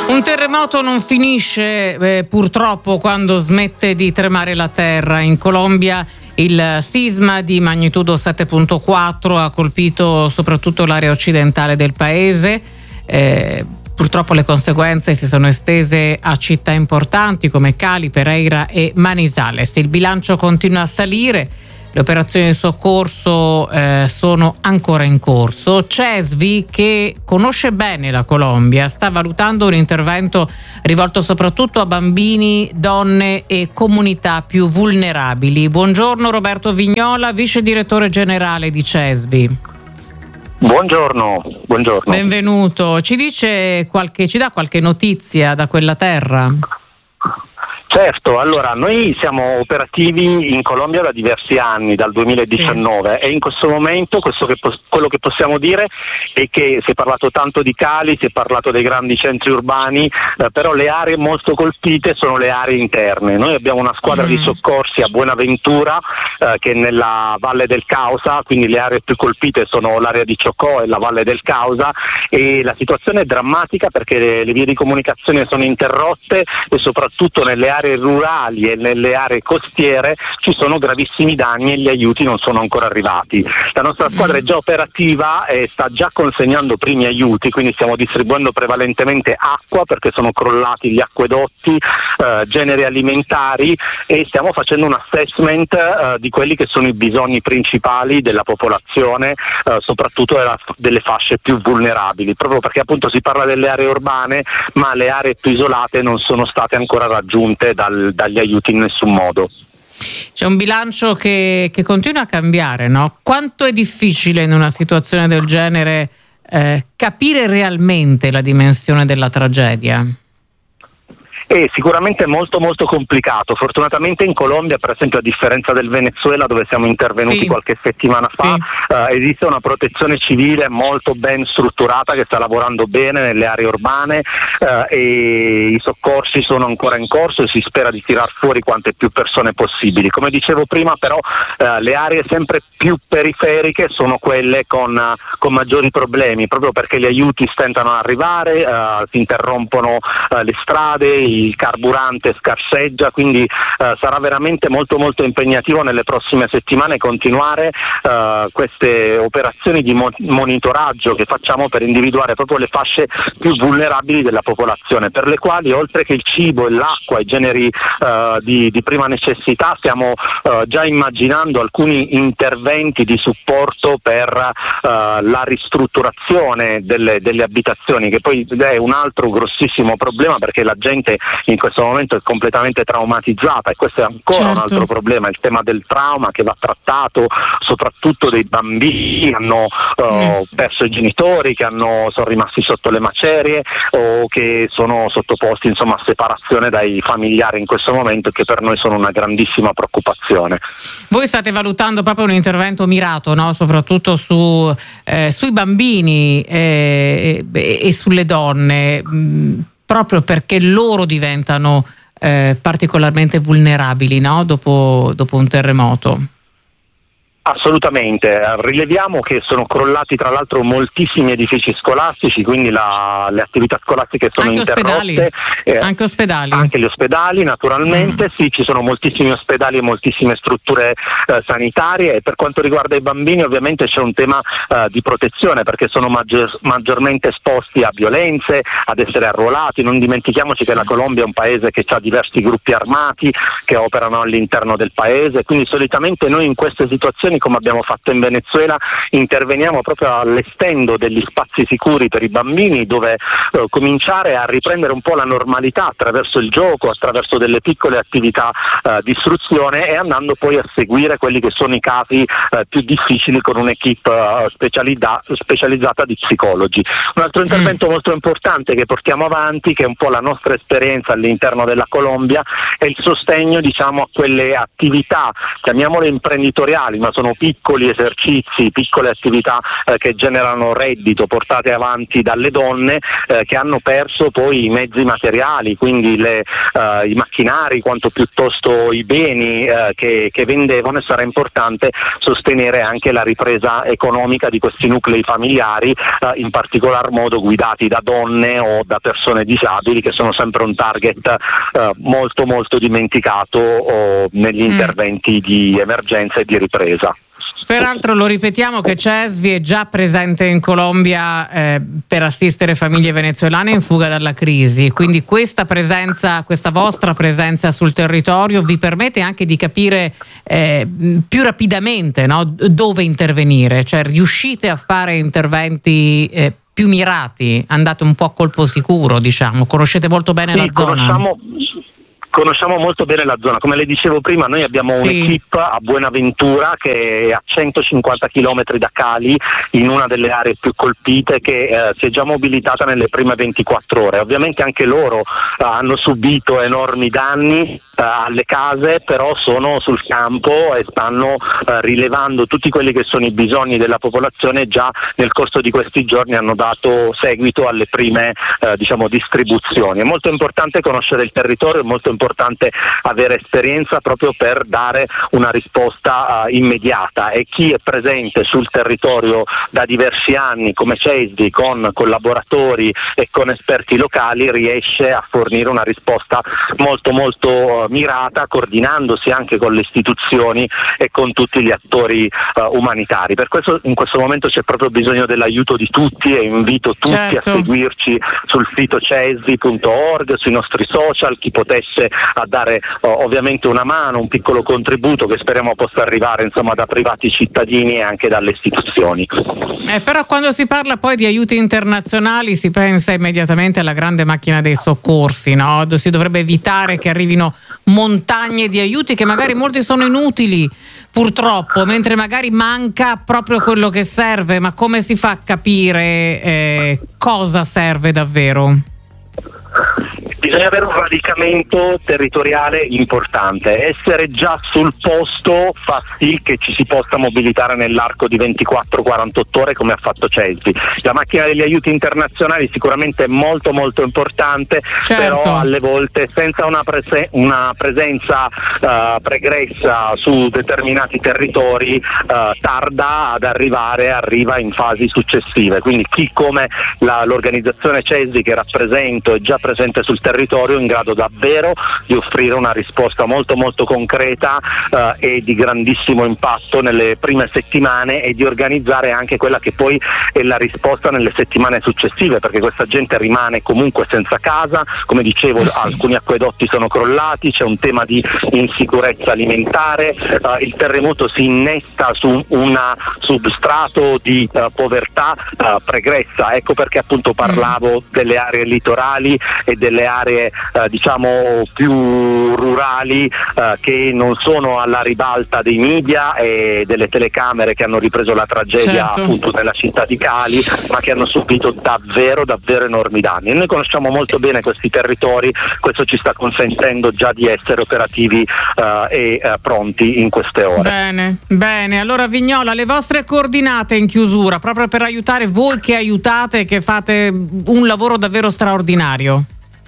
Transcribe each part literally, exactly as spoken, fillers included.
Un terremoto non finisce eh, purtroppo quando smette di tremare la terra. In Colombia il sisma di magnitudo sette virgola quattro ha colpito soprattutto l'area occidentale del paese. Eh, purtroppo le conseguenze si sono estese a città importanti come Cali, Pereira e Manizales. Il bilancio continua a salire. Le operazioni di soccorso eh, sono ancora in corso. CESVI, che conosce bene la Colombia, sta valutando un intervento rivolto soprattutto a bambini, donne e comunità più vulnerabili. Buongiorno Roberto Vignola, vice direttore generale di CESVI. Buongiorno, buongiorno. Benvenuto. Ci dice qualche, ci dà qualche notizia da quella terra? Certo, allora noi siamo operativi in Colombia da diversi anni, dal duemiladiciannove, sì. E in questo momento questo che, quello che possiamo dire è che si è parlato tanto di Cali, si è parlato dei grandi centri urbani, eh, però le aree molto colpite sono le aree interne. Noi abbiamo una squadra mm. di soccorsi a Buenaventura eh, che è nella Valle del Causa, quindi le aree più colpite sono l'area di Chocó e la Valle del Causa, e la situazione è drammatica perché le, le vie di comunicazione sono interrotte e soprattutto nelle aree rurali e nelle aree costiere ci sono gravissimi danni e gli aiuti non sono ancora arrivati. La nostra squadra è già operativa e sta già consegnando primi aiuti, quindi stiamo distribuendo prevalentemente acqua perché sono crollati gli acquedotti, eh, generi alimentari, e stiamo facendo un assessment eh, di quelli che sono i bisogni principali della popolazione, eh, soprattutto della, delle fasce più vulnerabili, proprio perché appunto si parla delle aree urbane, ma le aree più isolate non sono state ancora raggiunte Dal, dagli aiuti in nessun modo. C'è un bilancio che, che continua a cambiare, no? Quanto è difficile in una situazione del genere eh, capire realmente la dimensione della tragedia? È sicuramente molto molto complicato. Fortunatamente in Colombia, per esempio, a differenza del Venezuela dove siamo intervenuti sì. qualche settimana fa, sì. eh, esiste una protezione civile molto ben strutturata che sta lavorando bene nelle aree urbane, eh, e i soccorsi sono ancora in corso e si spera di tirar fuori quante più persone possibili. Come dicevo prima, però, eh, le aree sempre più periferiche sono quelle con, con maggiori problemi, proprio perché gli aiuti stentano ad arrivare, eh, si interrompono eh, le strade, il carburante scarseggia, quindi eh, sarà veramente molto molto impegnativo nelle prossime settimane continuare eh, queste operazioni di mo- monitoraggio che facciamo per individuare proprio le fasce più vulnerabili della popolazione, per le quali oltre che il cibo e l'acqua, i generi eh, di, di prima necessità, stiamo eh, già immaginando alcuni interventi di supporto per eh, la ristrutturazione delle, delle abitazioni, che poi è un altro grossissimo problema perché la gente in questo momento è completamente traumatizzata, e questo è ancora certo. un altro problema, il tema del trauma che va trattato, soprattutto dei bambini che hanno uh, mm. perso i genitori, che hanno, sono rimasti sotto le macerie o che sono sottoposti insomma a separazione dai familiari in questo momento, che per noi sono una grandissima preoccupazione. Voi state valutando proprio un intervento mirato, no? Soprattutto su, eh, sui bambini eh, e, e sulle donne, mh, proprio perché loro diventano eh, particolarmente vulnerabili, no? dopo, dopo un terremoto. Assolutamente, rileviamo che sono crollati tra l'altro moltissimi edifici scolastici, quindi la, le attività scolastiche sono anche interrotte. Ospedali. Eh, anche ospedali. Anche gli ospedali naturalmente, mm. sì, ci sono moltissimi ospedali e moltissime strutture eh, sanitarie, e per quanto riguarda i bambini ovviamente c'è un tema eh, di protezione perché sono maggior, maggiormente esposti a violenze, ad essere arruolati. Non dimentichiamoci che la Colombia è un paese che ha diversi gruppi armati che operano all'interno del paese, quindi solitamente noi in queste situazioni, come abbiamo fatto in Venezuela, interveniamo proprio allestendo degli spazi sicuri per i bambini dove eh, cominciare a riprendere un po' la normalità attraverso il gioco, attraverso delle piccole attività eh, di istruzione, e andando poi a seguire quelli che sono i casi eh, più difficili con un'equipe eh, specializza- specializzata di psicologi. Un altro intervento mm. molto importante che portiamo avanti, che è un po' la nostra esperienza all'interno della Colombia, è il sostegno diciamo a quelle attività, chiamiamole imprenditoriali, ma sono sono piccoli esercizi, piccole attività eh, che generano reddito portate avanti dalle donne eh, che hanno perso poi i mezzi materiali, quindi le, eh, i macchinari quanto piuttosto i beni eh, che, che vendevano, e sarà importante sostenere anche la ripresa economica di questi nuclei familiari, eh, in particolar modo guidati da donne o da persone disabili, che sono sempre un target eh, molto molto dimenticato oh, negli mm. interventi di emergenza e di ripresa. Peraltro lo ripetiamo che CESVI è già presente in Colombia eh, per assistere famiglie venezuelane in fuga dalla crisi, quindi questa presenza, questa vostra presenza sul territorio vi permette anche di capire eh, più rapidamente, no, dove intervenire, cioè riuscite a fare interventi eh, più mirati, andate un po' a colpo sicuro, diciamo, conoscete molto bene sì, la zona. Conosciamo molto bene la zona, come le dicevo prima noi abbiamo sì. un'equipe a Buenaventura che è a centocinquanta chilometri da Cali, in una delle aree più colpite, che eh, si è già mobilitata nelle prime ventiquattro ore. Ovviamente anche loro eh, hanno subito enormi danni eh, alle case, però sono sul campo e stanno eh, rilevando tutti quelli che sono i bisogni della popolazione. Già nel corso di questi giorni hanno dato seguito alle prime eh, diciamo distribuzioni. È molto importante conoscere il territorio, è molto importante importante avere esperienza proprio per dare una risposta uh, immediata, e chi è presente sul territorio da diversi anni come CESVI, con collaboratori e con esperti locali, riesce a fornire una risposta molto molto uh, mirata, coordinandosi anche con le istituzioni e con tutti gli attori uh, umanitari. Per questo in questo momento c'è proprio bisogno dell'aiuto di tutti, e invito tutti certo. a seguirci sul sito cesvi punto org, sui nostri social, chi potesse a dare oh, ovviamente una mano, un piccolo contributo che speriamo possa arrivare insomma da privati cittadini e anche dalle istituzioni. Eh, però quando si parla poi di aiuti internazionali si pensa immediatamente alla grande macchina dei soccorsi, no? Si dovrebbe evitare che arrivino montagne di aiuti che magari molti sono inutili purtroppo, mentre magari manca proprio quello che serve. Ma come si fa a capire eh, cosa serve davvero? Bisogna avere un radicamento territoriale importante, essere già sul posto fa sì che ci si possa mobilitare nell'arco di ventiquattro quarantotto ore, come ha fatto CESVI. La macchina degli aiuti internazionali sicuramente è molto molto importante, certo. però alle volte senza una, prese- una presenza uh, pregressa su determinati territori uh, tarda ad arrivare, arriva in fasi successive. Quindi chi come la, l'organizzazione CESVI che rappresento è già presente sul territorio, in grado davvero di offrire una risposta molto molto concreta eh, e di grandissimo impatto nelle prime settimane, e di organizzare anche quella che poi è la risposta nelle settimane successive, perché questa gente rimane comunque senza casa, come dicevo eh sì. alcuni acquedotti sono crollati, c'è un tema di insicurezza alimentare, eh, il terremoto si innesta su un substrato di eh, povertà eh, pregressa, ecco perché appunto parlavo mm. delle aree litorali e delle aree eh, diciamo più rurali eh, che non sono alla ribalta dei media e delle telecamere che hanno ripreso la tragedia certo. appunto nella città di Cali, ma che hanno subito davvero davvero enormi danni. E noi conosciamo molto bene questi territori, questo ci sta consentendo già di essere operativi eh, e eh, pronti in queste ore. Bene, bene. Allora Vignola, le vostre coordinate in chiusura, proprio per aiutare voi che aiutate e che fate un lavoro davvero straordinario.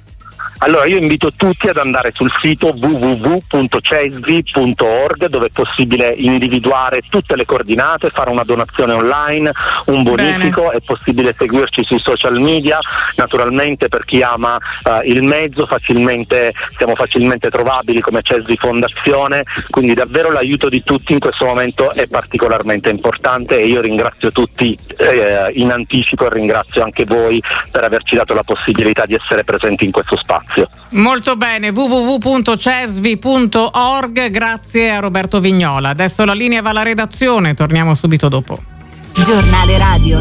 Allora io invito tutti ad andare sul sito w w w punto cesvi punto org, dove è possibile individuare tutte le coordinate, fare una donazione online, un bonifico. Bene. È possibile seguirci sui social media, naturalmente per chi ama uh, il mezzo facilmente siamo facilmente trovabili come CESVI Fondazione, quindi davvero l'aiuto di tutti in questo momento è particolarmente importante, e io ringrazio tutti eh, in anticipo, e ringrazio anche voi per averci dato la possibilità di essere presenti in questo spazio. Molto bene, w w w punto cesvi punto org. Grazie a Roberto Vignola. Adesso la linea va alla redazione, torniamo subito dopo. Giornale radio.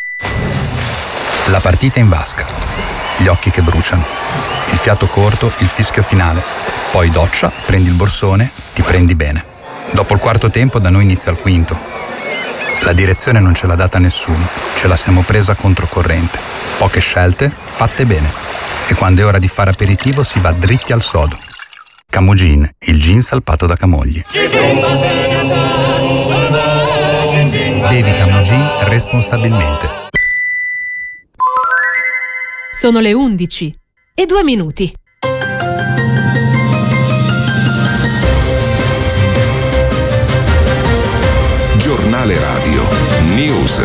La partita in vasca, gli occhi che bruciano, il fiato corto, il fischio finale, poi doccia, prendi il borsone, ti prendi bene. Dopo il quarto tempo da noi inizia il quinto. La direzione non ce l'ha data nessuno, ce la siamo presa controcorrente. Poche scelte, fatte bene. E quando è ora di fare aperitivo si va dritti al sodo. Camogin, il gin salpato da Camogli. Bevi Camogin responsabilmente. Sono le undici e due minuti. Giornale Radio News.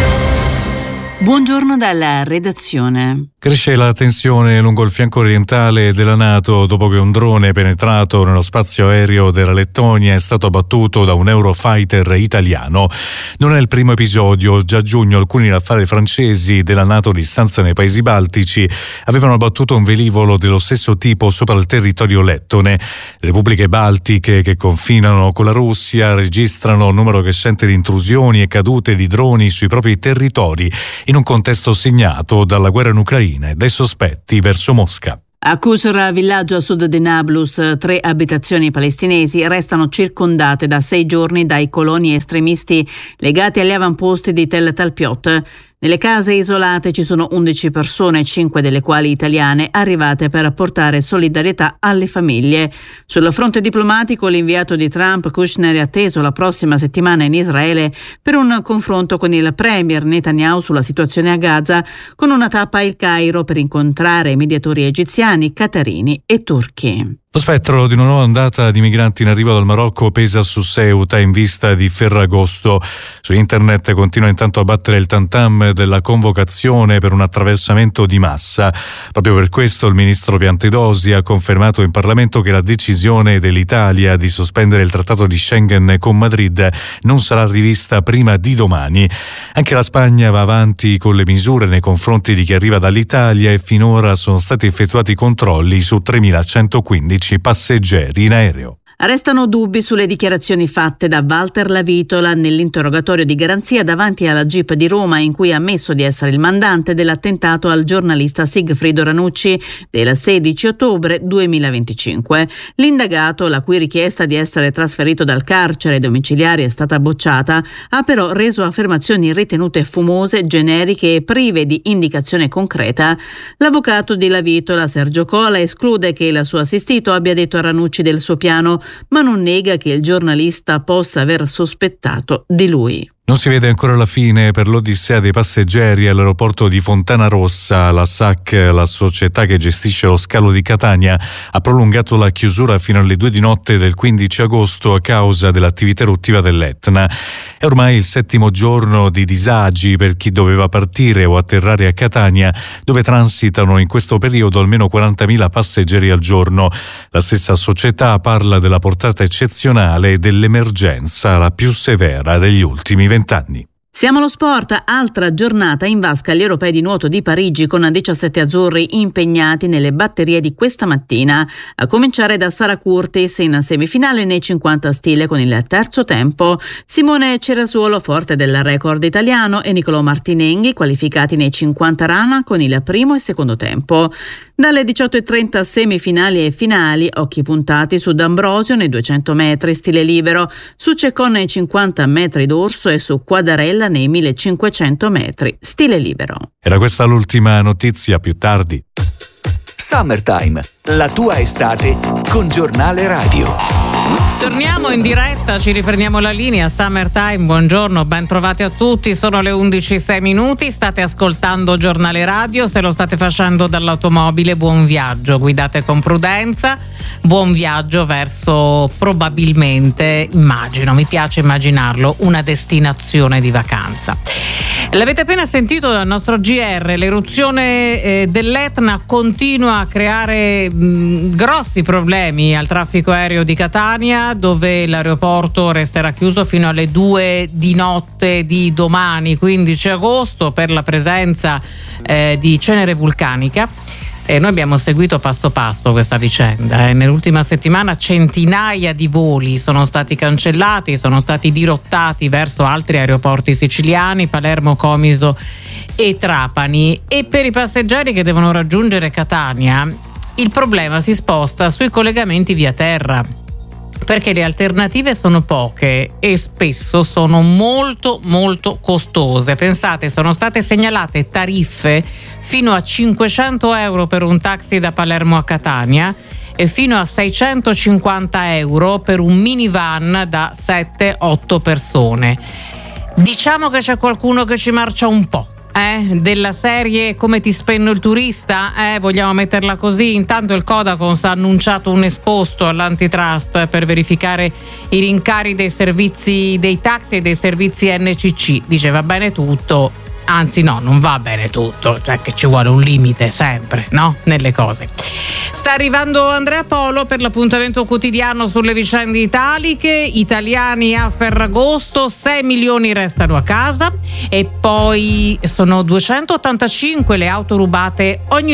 Buongiorno dalla redazione. Cresce la tensione lungo il fianco orientale della NATO dopo che un drone penetrato nello spazio aereo della Lettonia è stato abbattuto da un Eurofighter italiano. Non è il primo episodio. Già a giugno alcuni rafale francesi della NATO di stanza nei paesi baltici avevano abbattuto un velivolo dello stesso tipo sopra il territorio lettone. Le repubbliche baltiche che confinano con la Russia registrano un numero crescente di intrusioni e cadute di droni sui propri territori, in un contesto segnato dalla guerra in Ucraina e dai sospetti verso Mosca. A Qusra, villaggio a sud di Nablus, tre abitazioni palestinesi restano circondate da sei giorni dai coloni estremisti legati agli avamposti di Tel Talpiot. Nelle case isolate ci sono undici persone, cinque delle quali italiane, arrivate per portare solidarietà alle famiglie. Sul fronte diplomatico, l'inviato di Trump, Kushner, è atteso la prossima settimana in Israele per un confronto con il premier Netanyahu sulla situazione a Gaza, con una tappa al Cairo per incontrare i mediatori egiziani, qatarini e turchi. Lo spettro di una nuova ondata di migranti in arrivo dal Marocco pesa su Ceuta in vista di Ferragosto. Su internet continua intanto a battere il tantam della convocazione per un attraversamento di massa. Proprio per questo il ministro Piantedosi ha confermato in Parlamento che la decisione dell'Italia di sospendere il trattato di Schengen con Madrid non sarà rivista prima di domani. Anche la Spagna va avanti con le misure nei confronti di chi arriva dall'Italia e finora sono stati effettuati controlli su tremilacentoquindici passeggeri in aereo. Restano dubbi sulle dichiarazioni fatte da Walter Lavitola nell'interrogatorio di garanzia davanti alla G I P di Roma, in cui ha ammesso di essere il mandante dell'attentato al giornalista Sigfrido Ranucci del sedici ottobre duemilaventicinque. L'indagato, la cui richiesta di essere trasferito dal carcere domiciliare è stata bocciata, ha però reso affermazioni ritenute fumose, generiche e prive di indicazione concreta. L'avvocato di Lavitola, Sergio Cola, esclude che il suo assistito abbia detto a Ranucci del suo piano, ma non nega che il giornalista possa aver sospettato di lui. Non si vede ancora la fine per l'odissea dei passeggeri all'aeroporto di Fontanarossa. La S A C, la società che gestisce lo scalo di Catania, ha prolungato la chiusura fino alle due di notte del quindici agosto a causa dell'attività eruttiva dell'Etna. È ormai il settimo giorno di disagi per chi doveva partire o atterrare a Catania, dove transitano in questo periodo almeno quarantamila passeggeri al giorno. La stessa società parla della portata eccezionale dell'emergenza, la più severa degli ultimi vent'anni. Siamo allo sport, altra giornata in vasca agli europei di nuoto di Parigi con diciassette azzurri impegnati nelle batterie di questa mattina, a cominciare da Sara Curtis in semifinale nei cinquanta stile con il terzo tempo, Simone Cerasuolo forte del record italiano e Nicolò Martinenghi qualificati nei cinquanta rana con il primo e secondo tempo. Dalle diciotto e trenta semifinali e finali, occhi puntati su D'Ambrosio nei duecento metri stile libero, su Ceccon nei cinquanta metri d'orso e su Quadarella nei millecinquecento metri stile libero. Era questa l'ultima notizia, più tardi. Summertime, la tua estate con Giornale Radio. Torniamo in diretta, ci riprendiamo la linea. Summertime, buongiorno, ben trovati a tutti. Sono le undici e sei minuti, state ascoltando Giornale Radio. Se lo state facendo dall'automobile, buon viaggio, guidate con prudenza. Buon viaggio verso, probabilmente, immagino, mi piace immaginarlo, una destinazione di vacanza. L'avete appena sentito dal nostro G R, l'eruzione eh, dell'Etna continua a creare mh, grossi problemi al traffico aereo di Catania, dove l'aeroporto resterà chiuso fino alle due di notte di domani, quindici agosto, per la presenza eh, di cenere vulcanica. E noi abbiamo seguito passo passo questa vicenda. Eh. Nell'ultima settimana centinaia di voli sono stati cancellati, sono stati dirottati verso altri aeroporti siciliani, Palermo, Comiso e Trapani. E per i passeggeri che devono raggiungere Catania, il problema si sposta sui collegamenti via terra, perché le alternative sono poche e spesso sono molto molto costose. Pensate, sono state segnalate tariffe fino a cinquecento euro per un taxi da Palermo a Catania e fino a seicentocinquanta euro per un minivan da sette otto persone. Diciamo che c'è qualcuno che ci marcia un po'. Eh, della serie come ti spenno il turista, eh, vogliamo metterla così. Intanto il Codacons ha annunciato un esposto all'antitrust per verificare i rincari dei servizi dei taxi e dei servizi N C C. Dice va bene tutto, anzi no, non va bene tutto, cioè che ci vuole un limite sempre, no? Nelle cose. Sta arrivando Andrea Polo per l'appuntamento quotidiano sulle vicende italiche. Italiani a Ferragosto, sei milioni restano a casa e poi sono duecentottantacinque le auto rubate ogni